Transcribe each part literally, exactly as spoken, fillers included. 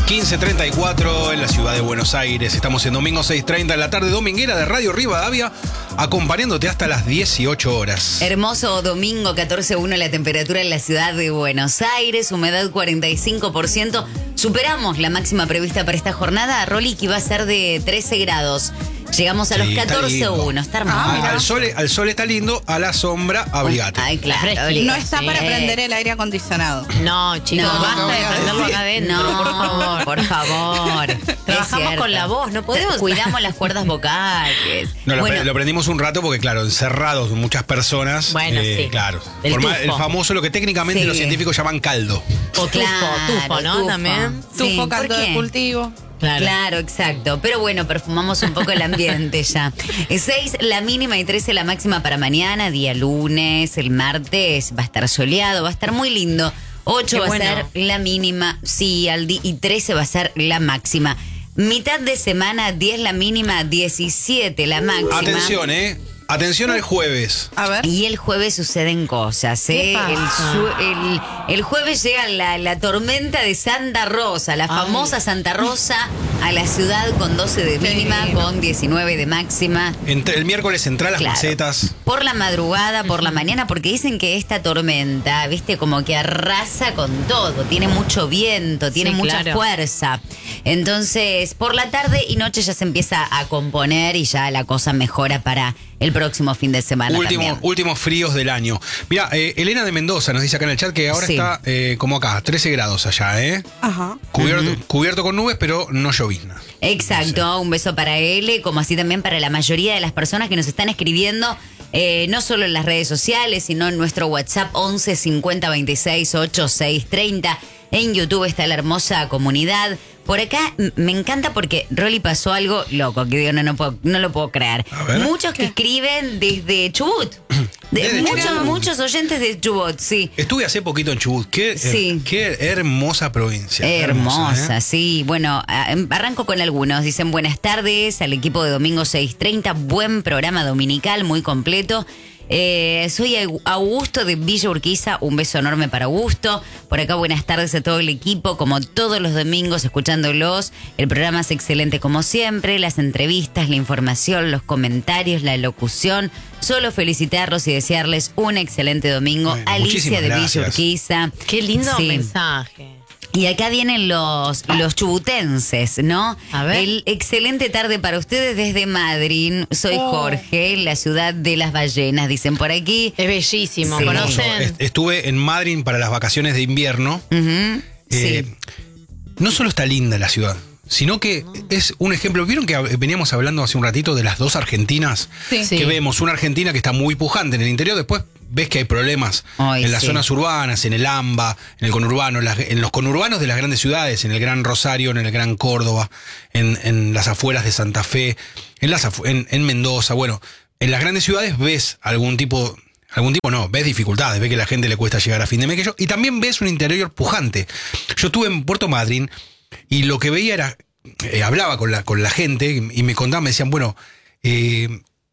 quince treinta y cuatro en la ciudad de Buenos Aires. Estamos en domingo seis treinta en la tarde dominguera de Radio Rivadavia, acompañándote hasta las dieciocho horas. Hermoso domingo, catorce uno la temperatura en la ciudad de Buenos Aires, humedad cuarenta y cinco por ciento. Superamos la máxima prevista para esta jornada, Rolly, que iba a ser de trece grados. Llegamos a Sí, los está catorce uno, está hermoso. Ah, al, sol, al sol está lindo, a la sombra, abrigate. Ay, claro. Fresquito. No está sí. para prender el aire acondicionado. No, chicos, No, basta de no, prenderlo no, acá adentro, No, por favor. por favor. Trabajamos Es cierto. con la voz, no podemos. Cuidamos las cuerdas vocales. No, lo, bueno, pre- lo prendimos un rato porque, claro, encerrados muchas personas. Bueno, eh, sí. Claro. El Forma- tufo. el famoso, lo que técnicamente Sí. los científicos llaman caldo. O tufo, claro, tufo, ¿no? tufo. También. Sí, Tufo, ¿por caldo de qué? cultivo. Claro. Claro, exacto. Pero bueno, perfumamos un poco el ambiente ya. seis la mínima y trece la máxima para mañana, día lunes. El martes va a estar soleado, va a estar muy lindo. ocho Qué va bueno. a ser la mínima, sí, al di- y trece va a ser la máxima. Mitad de semana, diez la mínima, diecisiete la máxima. Atención, ¿eh? Atención al jueves. A ver. Y el jueves suceden cosas, ¿eh? ¿Qué pasa? El, su- el, el jueves llega la, la tormenta de Santa Rosa, la Ay. famosa Santa Rosa, a la ciudad con doce de mínima, Sí. con diecinueve de máxima. Entre- el miércoles entra las Claro. macetas. Por la madrugada, por la mañana, porque dicen que esta tormenta, viste, como que arrasa con todo, tiene mucho viento, tiene Sí, mucha claro. fuerza. Entonces, por la tarde y noche ya se empieza a componer y ya la cosa mejora para el próximo fin de semana Último- también. últimos fríos del año. Mira, eh, Elena de Mendoza nos dice acá en el chat que ahora Sí. está eh, como acá, trece grados allá, ¿eh? Ajá. Cubierto, cubierto con nubes, pero no llovizna. Exacto, un beso para él, como así también para la mayoría de las personas que nos están escribiendo, eh, no solo en las redes sociales, sino en nuestro WhatsApp once cincuenta veintiséis ochenta y seis treinta. En YouTube está la hermosa comunidad. Por acá m- me encanta porque Rolly pasó algo loco, que digo, no, no, puedo- no lo puedo creer. A ver. Muchos que escriben desde Chubut. De- Desde muchos, Chubut. muchos oyentes de Chubut, sí. Estuve hace poquito en Chubut. Qué, her- Sí. qué hermosa provincia. Hermosa, ¿eh? sí. Bueno, a- em, arranco con algunos. Dicen buenas tardes al equipo de Domingo seis treinta. Buen programa dominical, muy completo. Eh, soy Au- Augusto de Villa Urquiza. Un beso enorme para Augusto. Por acá buenas tardes a todo el equipo. Como todos los domingos, escuchándolos. El programa es excelente como siempre. Las entrevistas, la información, los comentarios, la locución. Solo felicitarlos y desearles un excelente domingo. Bueno, Alicia muchísimas de Villa gracias. Urquiza. Qué lindo Sí. mensaje. Y acá vienen los, los chubutenses, ¿no? A ver. El excelente tarde para ustedes desde Madrid. Soy Oh. Jorge, la ciudad de las ballenas, dicen por aquí. Es bellísimo, Sí. ¿conocen? Est- Estuve en Madrid para las vacaciones de invierno. Ujú, Eh, sí. No solo está linda la ciudad, sino que es un ejemplo. ¿Vieron que hab- veníamos hablando hace un ratito de las dos Argentinas? Sí. Sí. Que vemos una Argentina que está muy pujante en el interior, después ves que hay problemas Ay, en las sí. zonas urbanas, en el AMBA, en el conurbano, en, las- en los conurbanos de las grandes ciudades, en el Gran Rosario, en el Gran Córdoba, en, en las afueras de Santa Fe, en, las afu- en, en Mendoza. Bueno, en las grandes ciudades ves algún tipo, algún tipo no, ves dificultades, ves que a la gente le cuesta llegar a fin de mes, que yo, y también ves un interior pujante. Yo estuve en Puerto Madryn y lo que veía era, eh, hablaba con la, con la gente y me contaban, me decían, bueno, eh,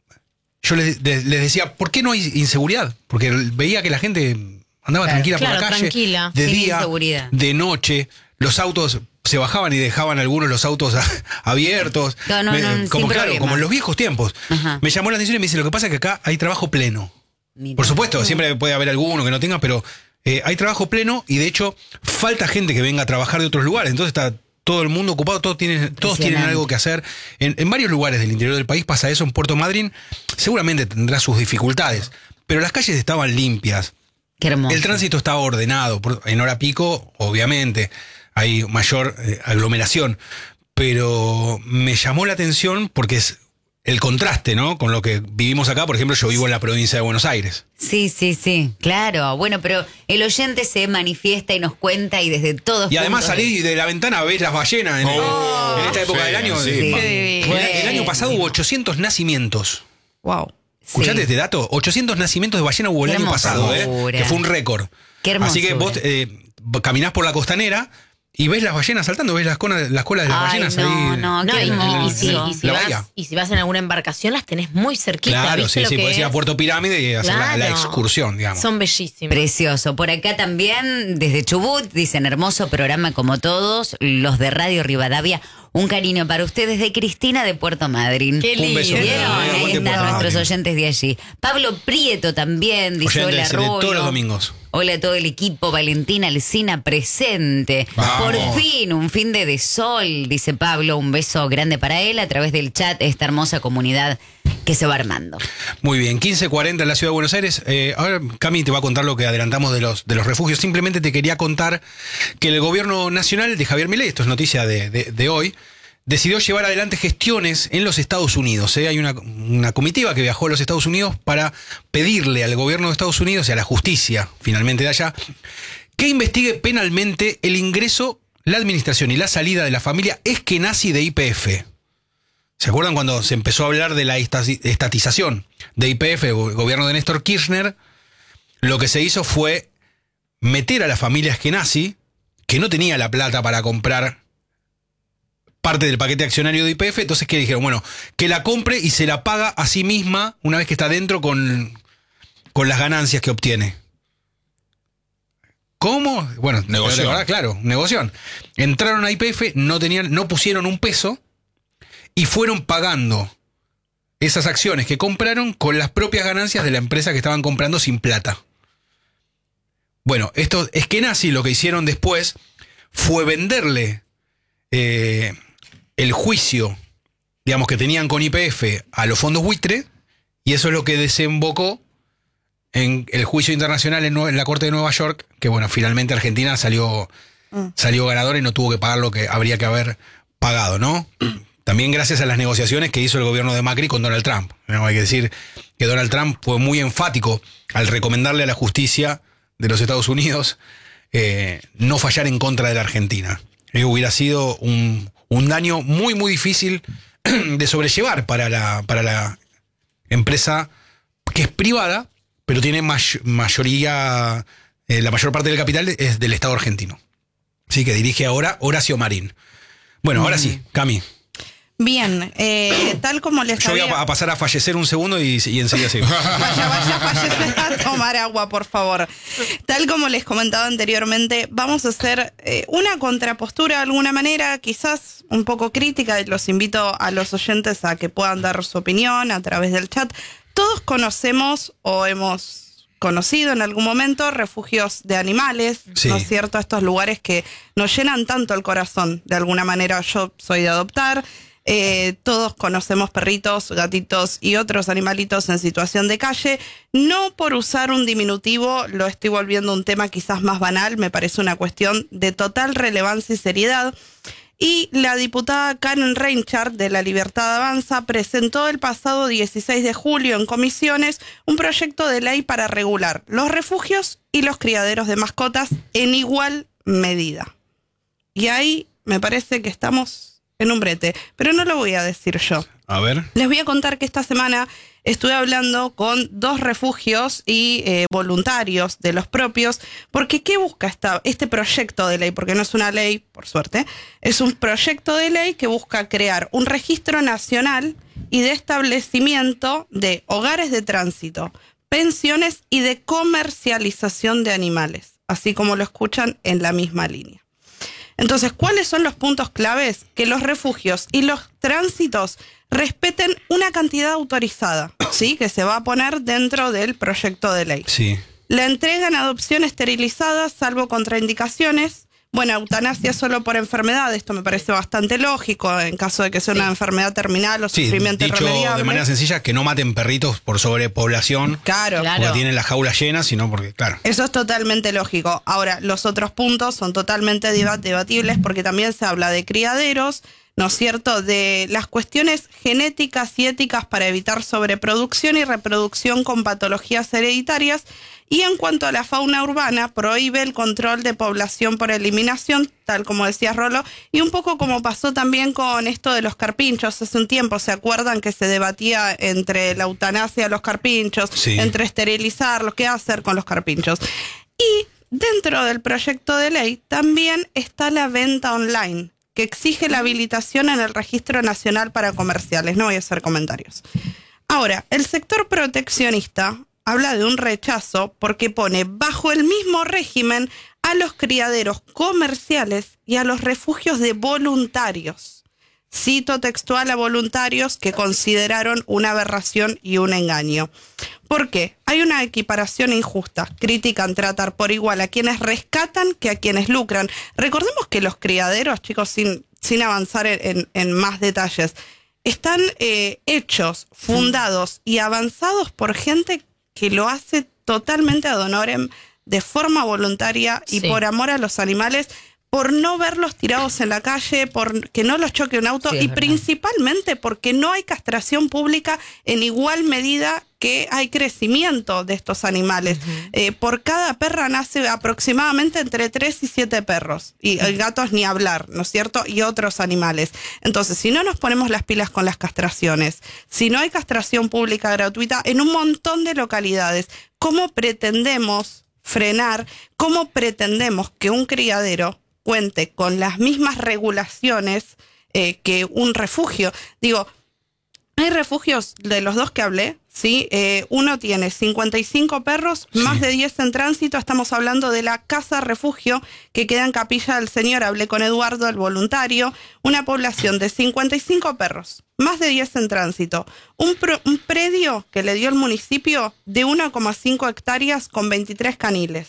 yo les, les- les decía, ¿por qué no hay inseguridad? Porque veía que la gente andaba Claro. tranquila Claro, por la calle, tranquila, de sin día, inseguridad. de noche, los autos se bajaban y dejaban algunos los autos a- abiertos. No, no, Me- no, sin como claro, problema. como en los viejos tiempos. Ajá. Me llamó la atención y me dice, lo que pasa es que acá hay trabajo pleno. Mira. Por supuesto, siempre puede haber alguno que no tenga, pero eh, hay trabajo pleno y de hecho falta gente que venga a trabajar de otros lugares. Entonces está todo el mundo ocupado, todos tienen, todos tienen Impresionante. algo que hacer. En, en varios lugares del interior del país pasa eso. En Puerto Madryn seguramente tendrá sus dificultades, pero las calles estaban limpias. Qué hermoso. El tránsito estaba ordenado. Por- En hora pico, obviamente, hay mayor eh, aglomeración. Pero me llamó la atención porque es el contraste, ¿no? Con lo que vivimos acá. Por ejemplo, yo vivo en la provincia de Buenos Aires. Sí, sí, sí, claro. Bueno, pero el oyente se manifiesta y nos cuenta y desde todos Y además puntos de- salí de la ventana, ves las ballenas en, Oh, en esta época sí, del año. sí. Eh, Sí. el, Bueno. el año pasado hubo ochocientos nacimientos. Wow. ¿Escuchaste Sí. este dato? ochocientos nacimientos de ballena hubo el Qué año pasado, ¿eh? hermosura. Que fue un récord. Qué Así que hermosura. vos eh, caminás por la costanera y ves las ballenas saltando, ves las, conas, las colas de las Ay, ballenas no, ahí. no, No, qué y, y- y hermoso. si, y si La vas, bahía. y si vas en alguna embarcación, las tenés muy cerquita. Claro, ¿viste sí, lo sí, que podés ir a es? Puerto Pirámide y hacer la, la Claro. excursión, digamos. Son bellísimas. Precioso. Por acá también, desde Chubut, dicen hermoso programa como todos, los de Radio Rivadavia. Un cariño para ustedes de Cristina de Puerto Madryn. Qué Un beso. lindo. ¿Vieron? Aguante Ahí Puerto están nuestros Madryn. oyentes de allí. Pablo Prieto también dice: Oyente, hola, dice, de Rulo. todos los domingos. Hola a todo el equipo. Valentina Alsina presente. Vamos. Por fin, un fin de, de sol, dice Pablo. Un beso grande para él a través del chat, esta hermosa comunidad que se va armando. Muy bien, quince cuarenta en la Ciudad de Buenos Aires. Eh, ahora Cami te va a contar lo que adelantamos de los, de los refugios. Simplemente te quería contar que el gobierno nacional de Javier Milei, esto es noticia de, de, de hoy, decidió llevar adelante gestiones en los Estados Unidos. ¿eh? Hay una, una comitiva que viajó a los Estados Unidos para pedirle al gobierno de Estados Unidos y a la justicia, finalmente de allá, que investigue penalmente el ingreso, la administración y la salida de la familia eskenazi de Y P F. ¿Se acuerdan cuando se empezó a hablar de la estatización de Y P F, el gobierno de Néstor Kirchner? Lo que se hizo fue meter a la familia eskenazi, que no tenía la plata para comprar parte del paquete accionario de Y P F, entonces que dijeron, bueno, que la compre y se la paga a sí misma una vez que está dentro con, con las ganancias que obtiene. ¿Cómo? Bueno, Negoción. de verdad, claro, negoción. Entraron a Y P F, no tenían, no pusieron un peso y fueron pagando esas acciones que compraron con las propias ganancias de la empresa que estaban comprando sin plata. Bueno, esto es que Nazi lo que hicieron después fue venderle eh, el juicio, digamos, que tenían con Y P F a los fondos buitre, y eso es lo que desembocó en el juicio internacional en, Nue- en la Corte de Nueva York, que bueno, finalmente Argentina salió, Mm. salió ganador y no tuvo que pagar lo que habría que haber pagado, ¿no? También gracias a las negociaciones que hizo el gobierno de Macri con Donald Trump. ¿no? Hay que decir que Donald Trump fue muy enfático al recomendarle a la justicia de los Estados Unidos eh, no fallar en contra de la Argentina. Eh, hubiera sido un, un daño muy, muy difícil de sobrellevar para la, para la empresa que es privada, pero tiene may- mayoría, eh, la mayor parte del capital es del Estado argentino. Sí, que dirige ahora Horacio Marín. Bueno, ahora sí, Cami. Bien, eh, tal como les Yo voy había... a, a pasar a fallecer un segundo y, y enseguida sigo. Vaya, vaya, vaya a tomar agua, por favor. Tal como les comentaba anteriormente, vamos a hacer eh, una contrapostura de alguna manera, quizás un poco crítica, y los invito a los oyentes a que puedan dar su opinión a través del chat. Todos conocemos o hemos conocido en algún momento refugios de animales, Sí. ¿no es cierto? Estos lugares que nos llenan tanto el corazón, de alguna manera. Yo soy de adoptar. Eh, todos conocemos perritos, gatitos y otros animalitos en situación de calle. No por usar un diminutivo lo estoy volviendo un tema quizás más banal, me parece una cuestión de total relevancia y seriedad. Y la diputada Karen Reinhardt de La Libertad Avanza presentó el pasado dieciséis de julio en comisiones un proyecto de ley para regular los refugios y los criaderos de mascotas en igual medida. Y ahí me parece que estamos en un brete, pero no lo voy a decir yo. A ver. Les voy a contar que esta semana estuve hablando con dos refugios y eh, voluntarios de los propios, porque ¿qué busca esta, este proyecto de ley? Porque no es una ley, por suerte, es un proyecto de ley que busca crear un registro nacional y de establecimiento de hogares de tránsito, pensiones y de comercialización de animales, así como lo escuchan en la misma línea. Entonces, ¿cuáles son los puntos claves? Que los refugios y los tránsitos respeten una cantidad autorizada, ¿sí? Que se va a poner dentro del proyecto de ley. Sí. La entrega en adopción esterilizada, salvo contraindicaciones. Bueno, eutanasia solo por enfermedad, esto me parece bastante lógico en caso de que sea una enfermedad terminal o Sí, sufrimiento dicho irremediable. de manera sencilla, que no maten perritos por sobrepoblación, Claro. Claro. porque tienen las jaulas llenas, sino porque, claro. Eso es totalmente lógico. Ahora, los otros puntos son totalmente deba- debatibles porque también se habla de criaderos, ¿no es cierto?, de las cuestiones genéticas y éticas para evitar sobreproducción y reproducción con patologías hereditarias. Y en cuanto a la fauna urbana, prohíbe el control de población por eliminación, tal como decía Rolo, y un poco como pasó también con esto de los carpinchos. Hace un tiempo, ¿se acuerdan que se debatía entre la eutanasia y los carpinchos, Sí. entre esterilizarlos, qué hacer con los carpinchos? Y dentro del proyecto de ley también está la venta online, que exige la habilitación en el Registro Nacional para Comerciales. No voy a hacer comentarios. Ahora, el sector proteccionista habla de un rechazo porque pone bajo el mismo régimen a los criaderos comerciales y a los refugios de voluntarios. Cito textual a voluntarios que consideraron una aberración y un engaño. ¿Por qué? Hay una equiparación injusta. Critican tratar por igual a quienes rescatan que a quienes lucran. Recordemos que los criaderos, chicos, sin, sin avanzar en, en, en más detalles, están eh, hechos, fundados y avanzados por gente que lo hace totalmente ad honorem, de forma voluntaria y Sí. por amor a los animales, por no verlos tirados en la calle, por que no los choque un auto Sí, es y verdad. principalmente porque no hay castración pública en igual medida que hay crecimiento de estos animales. Uh-huh. Eh, por cada perra nace aproximadamente entre tres y siete perros. Y uh-huh. gatos ni hablar, ¿no es cierto? Y otros animales. Entonces, si no nos ponemos las pilas con las castraciones, si no hay castración pública gratuita en un montón de localidades, ¿cómo pretendemos frenar? ¿Cómo pretendemos que un criadero cuente con las mismas regulaciones eh, que un refugio? Digo, hay refugios de los dos que hablé, ¿sí? Eh, uno tiene cincuenta y cinco perros, sí. más de diez en tránsito. Estamos hablando de la casa refugio que queda en Capilla del Señor. Hablé con Eduardo, el voluntario. Una población de cincuenta y cinco perros, más de diez en tránsito. Un, pro, un predio que le dio el municipio de uno coma cinco hectáreas con veintitrés caniles.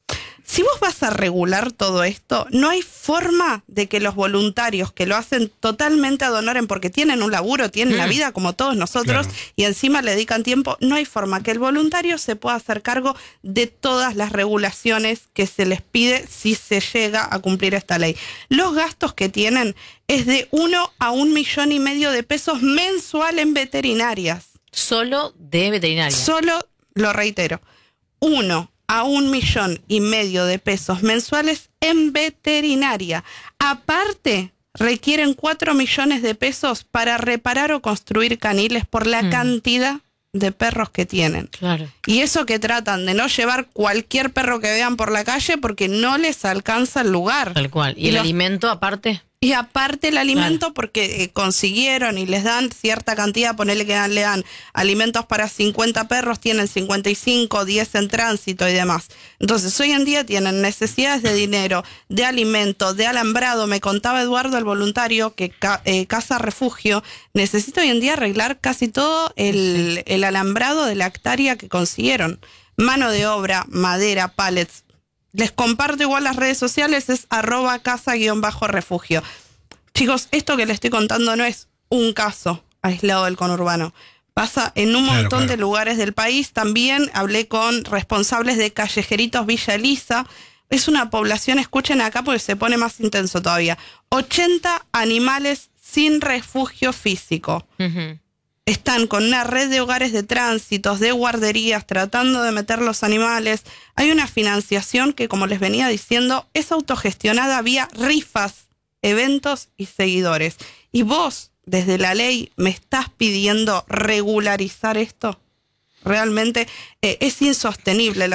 Si vos vas a regular todo esto, no hay forma de que los voluntarios que lo hacen totalmente ad honorem porque tienen un laburo, tienen mm. la vida como todos nosotros, claro. y encima le dedican tiempo, no hay forma que el voluntario se pueda hacer cargo de todas las regulaciones que se les pide si se llega a cumplir esta ley. Los gastos que tienen es de uno a un millón y medio de pesos mensual en veterinarias. Solo de veterinaria. Solo, lo reitero, uno a un millón y medio de pesos mensuales en veterinaria. Aparte, requieren cuatro millones de pesos para reparar o construir caniles por la mm. cantidad de perros que tienen. Claro. Y eso que tratan de no llevar cualquier perro que vean por la calle porque no les alcanza el lugar. Tal cual. ¿Y, y el los... alimento aparte? Y aparte el alimento, claro. porque eh, consiguieron y les dan cierta cantidad, ponele que le dan alimentos para cincuenta perros, tienen cincuenta y cinco, diez en tránsito y demás. Entonces hoy en día tienen necesidades de dinero, de alimento, de alambrado. Me contaba Eduardo, el voluntario, que ca eh, Casa Refugio necesita hoy en día arreglar casi todo el, el alambrado de la hectárea que consiguieron. Mano de obra, madera, pallets. Les comparto igual las redes sociales, es arroba casa-refugio. Chicos, esto que les estoy contando no es un caso aislado del conurbano. Pasa en un claro, montón claro. de lugares del país. También hablé con responsables de Callejeritos Villa Elisa. Es una población, escuchen acá porque se pone más intenso todavía. ochenta animales sin refugio físico. Uh-huh. Están con una red de hogares de tránsitos, de guarderías, tratando de meter los animales. Hay una financiación que, como les venía diciendo, es autogestionada vía rifas, eventos y seguidores. ¿Y vos, desde la ley, me estás pidiendo regularizar esto? Realmente eh, es insostenible. La